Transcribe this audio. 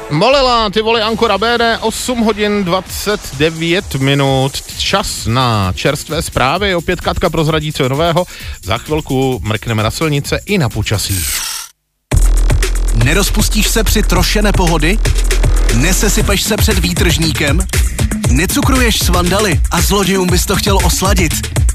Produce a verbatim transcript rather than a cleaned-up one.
Molela, ty vole, Ankora bé dé, osm hodin dvacet devět minut, čas na čerstvé zprávy, opět Katka prozradí, co je nového, za chvilku mrkneme na silnice i na počasí. Nerozpustíš se při troše pohody? Nesesypeš se před výtržníkem? Necukruješ s vandaly a zlodějům bys to chtěl osladit?